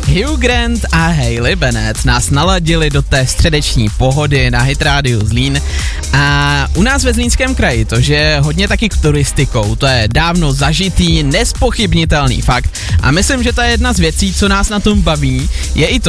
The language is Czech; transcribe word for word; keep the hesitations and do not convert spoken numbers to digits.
Hugh Grant a Hayley Bennett nás naladili do té středeční pohody na Hit Radio Zlín. A u nás ve Zlínském kraji to, že je hodně taky turistikou, to je dávno zažitý, nespochybnitelný fakt. A myslím, že to je jedna z věcí, co nás na tom baví, je i to,